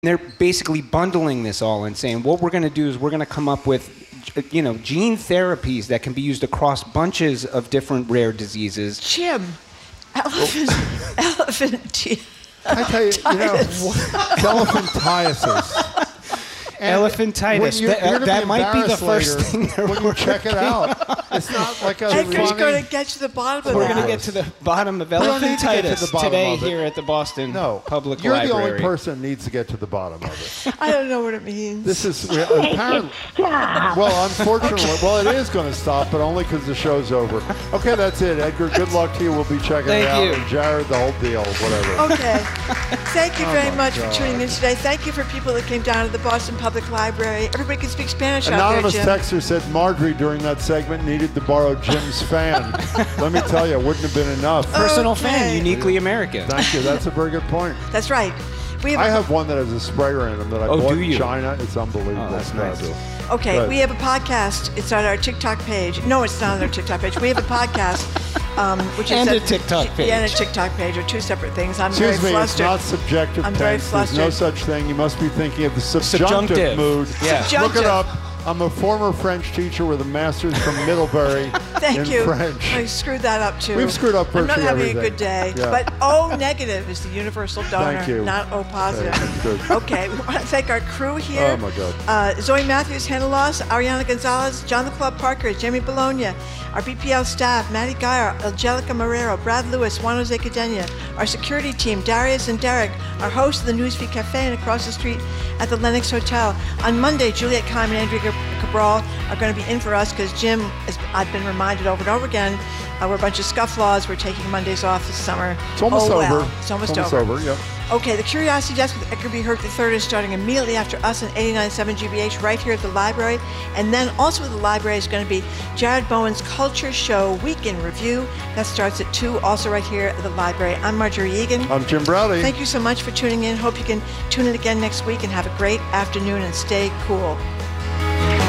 They're basically bundling this all and saying, what we're going to do is we're going to come up with, gene therapies that can be used across bunches of different rare diseases. Jim, elephant I tell you, elephantiasis. Elephantitis. That might be the first thing when you check it out. It's not like a Edgar's going to get to the bottom of that. We're going to get to the bottom of elephantitis today here at the Boston Public You're Library. the only person that needs to get to the bottom of it. I don't know what it means. This is apparently. Well, unfortunately, it is going to stop, but only because the show's over. Okay, that's it, Edgar. Good luck to you. We'll be checking it out. And Jared, the whole deal, whatever. Okay. Thank you very much for tuning in today. Thank you for people that came down to the Boston Public Library. Everybody can speak Spanish Anonymous out there, Jim. texter said Marjorie during that segment needed to borrow Jim's fan. Let me tell you, it wouldn't have been enough. Personal fan, uniquely American. Thank you. That's a very good point. That's right. I have one that has a sprayer in them that I bought in China. It's unbelievable. Oh, that's nice. Okay, we have a podcast. It's on our TikTok page. No, it's not on our TikTok page. We have a podcast, which is a TikTok page. Yeah, and a TikTok page are two separate things. I'm Excuse very me, flustered. it's not subjective I'm tense. very flustered. There's no such thing. You must be thinking of the subjunctive mood. Yeah. Look it up. I'm a former French teacher with a master's from Middlebury in French. I screwed that up too. We've screwed up virtually I'm not having everything. a good day. Yeah. But O negative is the universal donor, Thank you. not O positive. Okay, good. Okay, we want to thank our crew here. Oh my God. Zoe Matthews, Hannah Loss, Ariana Gonzalez, John the Club Parker, Jamie Bologna, our BPL staff, Maddie Geyer, Angelica Marrero, Brad Lewis, Juan Jose Cadena, our security team, Darius and Derek, our host of the Newsfeed Cafe and across the street at the Lenox Hotel. On Monday, Juliet Keim and Andrea Cabral are going to be in for us because Jim, as I've been reminded over and over again, we're a bunch of scufflaws. We're taking Mondays off this summer. It's almost over. It's almost over. Yep. Okay, the Curiosity Desk with Edgar B. Hurt III is starting immediately after us on 89.7 GBH right here at the library. And then also at the library is going to be Jared Bowen's Culture Show Week in Review. That starts at 2, also right here at the library. I'm Marjorie Egan. I'm Jim Browdy. Thank you so much for tuning in. Hope you can tune in again next week and have a great afternoon and stay cool.